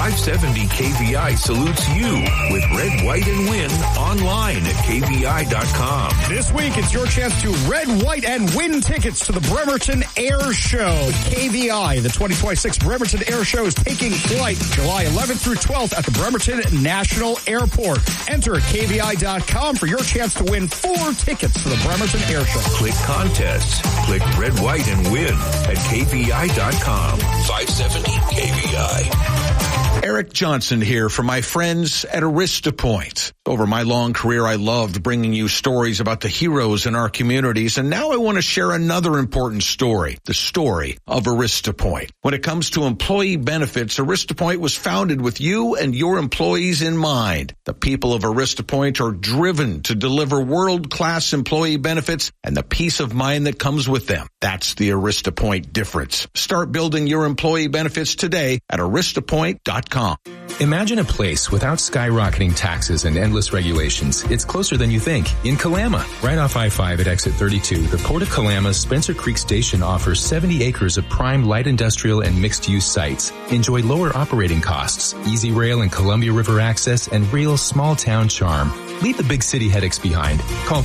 570 KVI salutes you with Red, White, and Win online at KVI.com. This week, it's your chance to Red, White, and Win tickets to the Bremerton Air Show. KVI, the 2026 Bremerton Air Show is taking flight July 11th through 12th at the Bremerton National Airport. Enter at KVI.com for your chance to win 4 tickets to the Bremerton Air Show. Click contests. Click Red, White, and Win at KVI.com. 570 KVI. Eric Johnson here for my friends at AristaPoint. Over my long career, I loved bringing you stories about the heroes in our communities, and now I want to share another important story, the story of AristaPoint. When it comes to employee benefits, AristaPoint was founded with you and your employees in mind. The people of AristaPoint are driven to deliver world-class employee benefits and the peace of mind that comes with them. That's the AristaPoint difference. Start building your employee benefits today at aristapoint.com. Imagine a place without skyrocketing taxes and endless regulations. It's closer than you think. In Kalama, right off I-5 at exit 32, the Port of Kalama's Spencer Creek Station offers 70 acres of prime light industrial and mixed-use sites. Enjoy lower operating costs, easy rail and Columbia River access, and real small-town charm. Leave the big city headaches behind. Call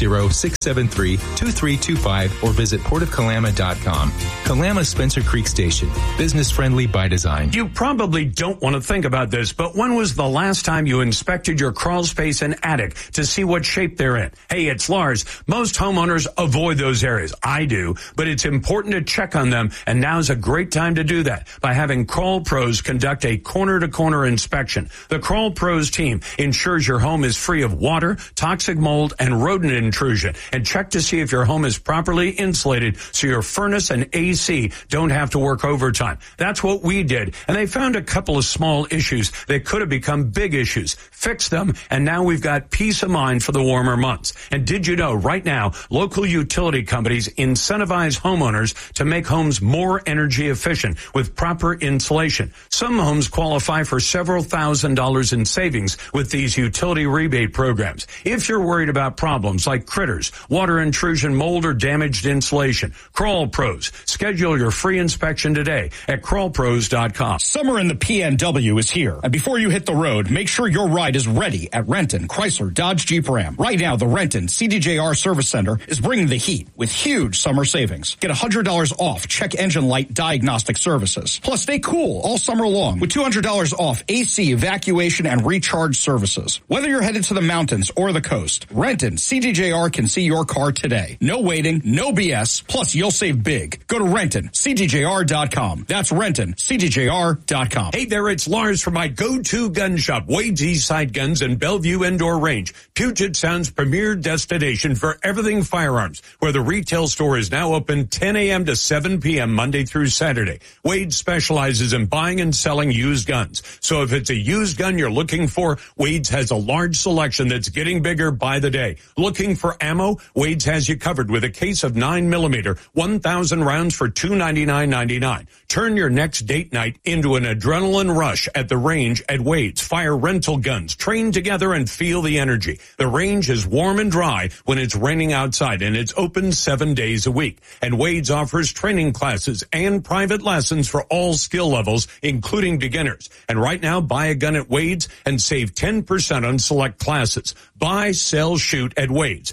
360-673-2325 or visit portofkalama.com. Kalama Spencer Creek Station. Business-friendly by design. You probably don't want to think about this, but when was the last time you inspected your crawl space and attic to see what shape they're in? Hey, it's Lars. Most homeowners avoid those areas. I do, but it's important to check on them, and now's a great time to do that by having Crawl Pros conduct a corner-to-corner inspection. The Crawl Pros team ensures your home is free of water, toxic mold, and rodent intrusion, and check to see if your home is properly insulated so your furnace and AC don't have to work overtime. That's what we did, and they found a couple of small issues that could have become big issues. Fixed them, and now we've got peace of mind for the warmer months. And did you know right now, local utility companies incentivize homeowners to make homes more energy efficient with proper insulation. Some homes qualify for several $1,000s in savings with these utility rebate programs. If you're worried about problems like critters, water intrusion, mold, or damaged insulation, Crawl Pros. Schedule your free inspection today at crawlpros.com. Summer in the PNW is here. And before you hit the road, make sure your ride is ready at Renton, Chrysler, Dodge, Jeep, Ram. Right now, the Renton CDJR Service Center is bringing the heat with huge summer savings. Get $100 off check engine light diagnostic services. Plus, stay cool all summer long with $200 off AC evacuation and recharge services. Whether you're headed to the mountains or the coast, Renton CDJR can see your car today. No waiting, no BS, plus you'll save big. Go to RentonCDJR.com. That's RentonCDJR.com. Hey there, it's Lars from my go-to gun shop, Wade's Eastside Guns and Bellevue Indoor Range, Puget Sound's premier destination for everything firearms, where the retail store is now open 10 a.m. to 7 p.m. Monday through Saturday. Wade specializes in buying and selling used guns. So if it's a used gun you're looking for, Wade's has a large selection that's getting bigger by the day. Looking for ammo? Wade's has you covered with a case of 9mm, 1,000 rounds for $299.99. Turn your next date night into an adrenaline rush at the range at Wade's. Fire rental guns, train together and feel the energy. The range is warm and dry when it's raining outside, and it's open 7 days a week. And Wade's offers training classes and private lessons for all skill levels, including beginners. And right now, buy a gun at Wade's and save 10% on select classes. Buy, sell, shoot at Wade's,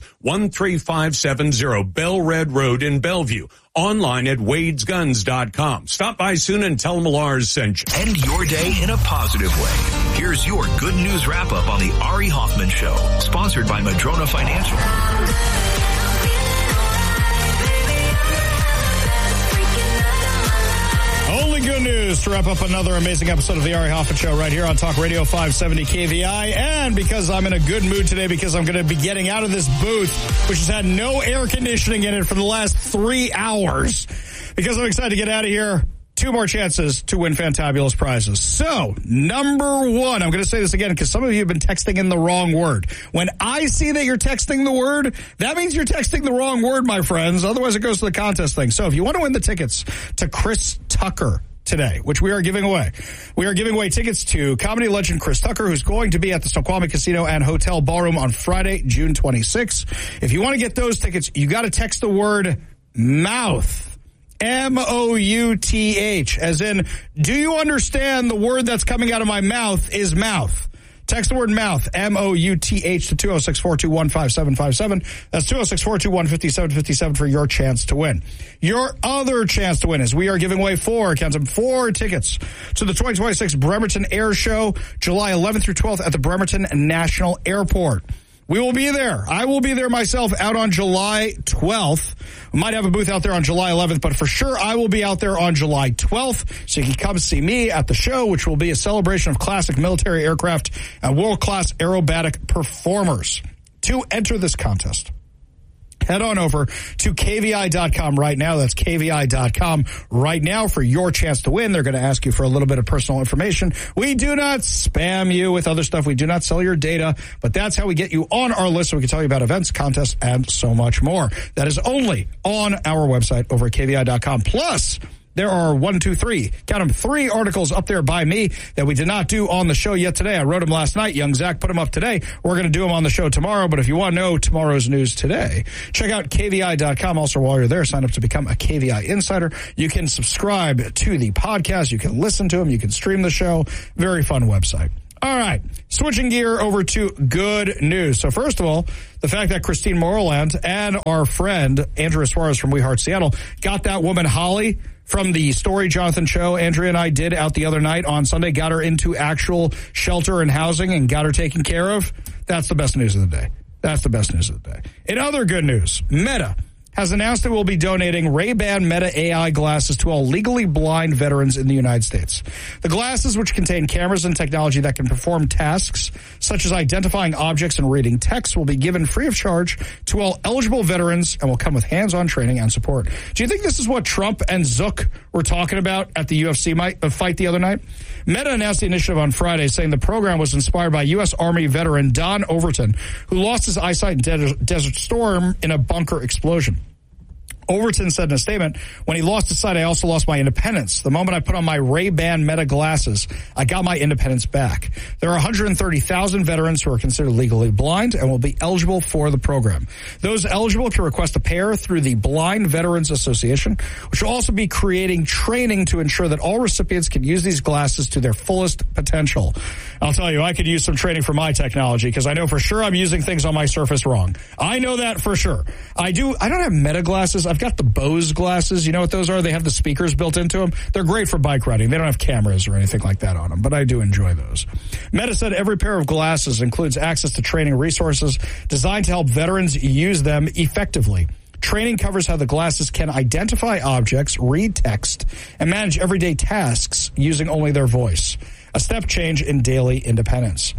13570 Bell Red Road in Bellevue. Online at wadesguns.com. Stop by soon and tell them Lars sent you. End your day in a positive way. Here's your good news wrap-up on the Ari Hoffman Show, sponsored by Madrona Financial. Only good news to wrap up another amazing episode of the Ari Hoffman Show right here on Talk Radio 570 KVI. And because I'm in a good mood today, because I'm going to be getting out of this booth, which has had no air conditioning in it for the last 3 hours, because I'm excited to get out of here, 2 more chances to win fantabulous prizes. So, number 1, I'm going to say this again because some of you have been texting in the wrong word. When I see that you're texting the word, that means you're texting the wrong word, my friends. Otherwise, it goes to the contest thing. So, if you want to win the tickets to Chris Tucker today, which we are giving away. We are giving away tickets to comedy legend Chris Tucker, who's going to be at the Snoqualmie Casino and Hotel Ballroom on Friday, June 26th. If you want to get those tickets, you got to text the word mouth, M-O-U-T-H, as in, do you understand the word that's coming out of my mouth is mouth? Text the word mouth, M-O-U-T-H, to 206-421-5757. That's 206-421-5757 for your chance to win. Your other chance to win is we are giving away four tickets to the 2026 Bremerton Air Show, July 11th through 12th at the Bremerton National Airport. We will be there. I will be there myself out on July 12th. We might have a booth out there on July 11th, but for sure I will be out there on July 12th. So you can come see me at the show, which will be a celebration of classic military aircraft and world-class aerobatic performers. To enter this contest, head on over to KVI.com right now. That's KVI.com right now for your chance to win. They're going to ask you for a little bit of personal information. We do not spam you with other stuff. We do not sell your data, but that's how we get you on our list so we can tell you about events, contests, and so much more. That is only on our website over at KVI.com. Plus, there are 3 articles up there by me that we did not do on the show yet today. I wrote them last night. Young Zach put them up today. We're going to do them on the show tomorrow. But if you want to know tomorrow's news today, check out KVI.com. Also, while you're there, sign up to become a KVI Insider. You can subscribe to the podcast. You can listen to them. You can stream the show. Very fun website. All right, switching gear over to good news. So first of all, the fact that Christine Moreland and our friend Andrea Suarez from We Heart Seattle got that woman Holly from the Story Jonathan show Andrea and I did out the other night on Sunday, got her into actual shelter and housing and got her taken care of. That's the best news of the day. That's the best news of the day. In other good news, Meta has announced it will be donating Ray-Ban Meta AI glasses to all legally blind veterans in the United States. The glasses, which contain cameras and technology that can perform tasks such as identifying objects and reading text, will be given free of charge to all eligible veterans and will come with hands-on training and support. Do you think this is what Trump and Zook were talking about at the UFC fight the other night? Meta announced the initiative on Friday, saying the program was inspired by U.S. Army veteran Don Overton, who lost his eyesight in Desert Storm in a bunker explosion. Overton said in a statement, when he lost his sight, I also lost my independence. The moment I put on my Ray-Ban Meta glasses, I got my independence back. There are 130,000 veterans who are considered legally blind and will be eligible for the program. Those eligible can request a pair through the Blind Veterans Association, which will also be creating training to ensure that all recipients can use these glasses to their fullest potential. I'll tell you, I could use some training for my technology because I know for sure I'm using things on my Surface wrong. I know that for sure. I don't have Meta glasses. I've got the Bose glasses. You know what those are? They have the speakers built into them. They're great for bike riding. They don't have cameras or anything like that on them, but I do enjoy those. Meta said every pair of glasses includes access to training resources designed to help veterans use them effectively. Training covers how the glasses can identify objects, read text, and manage everyday tasks using only their voice. A step change in daily independence.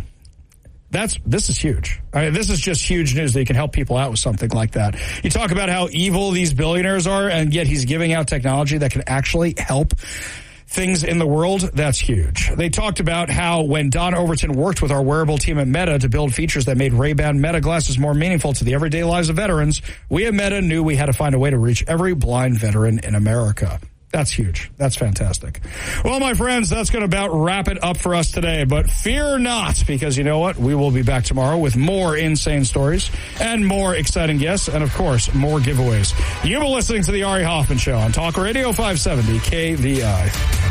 This is huge. I mean, this is just huge news that you can help people out with something like that. You talk about how evil these billionaires are, and yet he's giving out technology that can actually help things in the world. That's huge. They talked about how when Don Overton worked with our wearable team at Meta to build features that made Ray-Ban Meta glasses more meaningful to the everyday lives of veterans, we at Meta knew we had to find a way to reach every blind veteran in America. That's huge. That's fantastic. Well, my friends, that's going to about wrap it up for us today. But fear not, because you know what? We will be back tomorrow with more insane stories and more exciting guests and, of course, more giveaways. You've been listening to The Ari Hoffman Show on Talk Radio 570 KVI.